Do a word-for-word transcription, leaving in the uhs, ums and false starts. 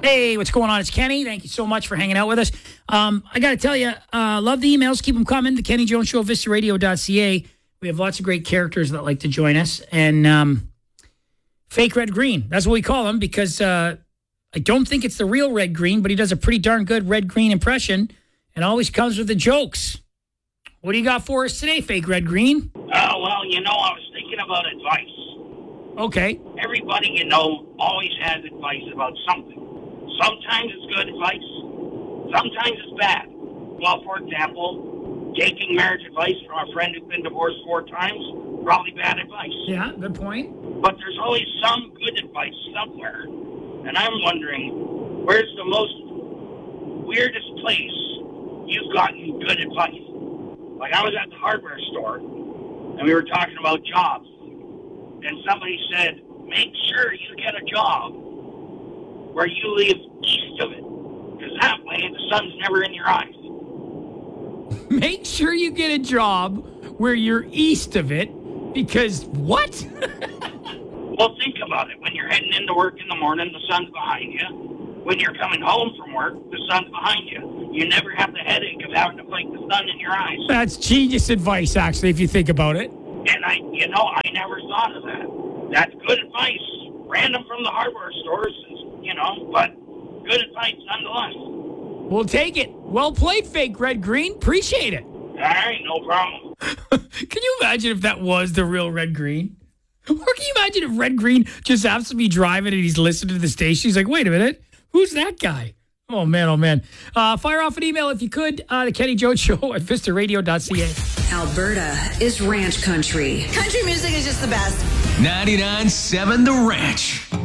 Hey, what's going on? It's Kenny. Thank you so much for hanging out with us. Um, I got to tell you, uh, love the emails. Keep them coming. The Kenny Jones Show, vista radio dot c a. We have lots of great characters that like to join us. And um, fake Red Green. That's what we call him because uh, I don't think it's the real Red Green, but he does a pretty darn good Red Green impression and always comes with the jokes. What do you got for us today, fake Red Green? Oh, well, you know, I was thinking about advice. Okay. Everybody you know always has advice about something. Sometimes it's good advice. Sometimes it's bad. Well, for example, taking marriage advice from a friend who's been divorced four times, probably bad advice. Yeah, good point. But there's always some good advice somewhere. And I'm wondering, where's the most weirdest place you've gotten good advice? Like, I was at the hardware store, and we were talking about jobs. And somebody said, make sure you get a job where you live east of it. Because that way, the sun's never in your eyes. Make sure you get a job where you're east of it. Because what? Well, think about it. When you're heading into work in the morning, the sun's behind you. When you're coming home from work, the sun's behind you. You never have the headache of having to fight the sun in your eyes. That's genius advice, actually, if you think about it. And I, you know, I never thought of that. That's good advice. Random from the hardware stores, you know, but good advice nonetheless. We'll take it. Well played, fake Red Green. Appreciate it. All right, no problem. Can you imagine if that was the real Red Green? Or can you imagine if Red Green just happens to be driving and he's listening to the station? He's like, wait a minute. Who's that guy? Oh, man, oh, man. Uh, fire off an email if you could. Uh, the Kenny Jones Show at vista radio dot c a. Alberta is ranch country. Country music is just the best. ninety-nine point seven The Ranch.